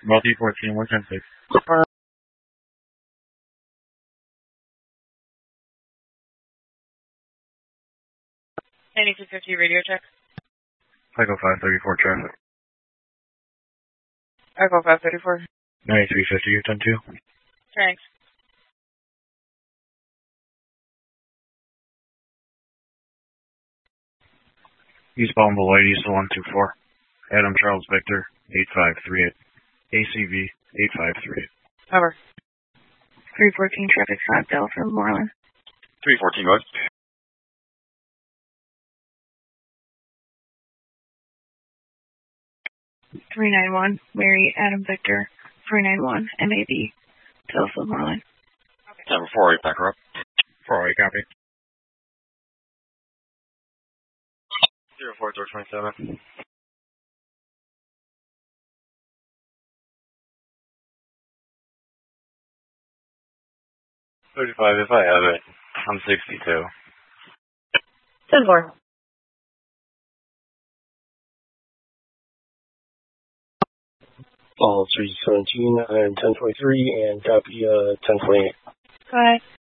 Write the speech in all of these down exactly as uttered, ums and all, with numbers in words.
Multi fourteen, one ten six. ninety-two fifty radio check. Echo five thirty-four traffic. Echo five thirty-four. ninety-three fifty, you ten two. Thanks. Eastbound Beloit, East one two four. Adam Charles Victor, eight five three eight. A C V, eight five three eight. Cover. three fourteen traffic stop, Delta, Moreland. three fourteen, what? three nine one, Mary Adam Victor, three nine one, M A B, Delta, Moreland. Seven four eight, back her up. four eight, copy. zero four, door twenty-seven. thirty-five, if I have it. I'm sixty-two. ten four. All three seventeen and ten twenty-three, and copy uh, ten twenty-eight. Hi.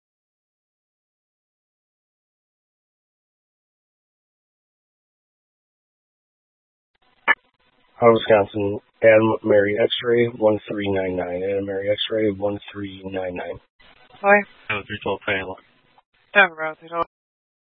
Out of Wisconsin, Adam Mary X-ray one three nine nine. Adam Mary X-ray one three nine nine. Hi. Oh, three twelve, Payload. Cover, three twelve.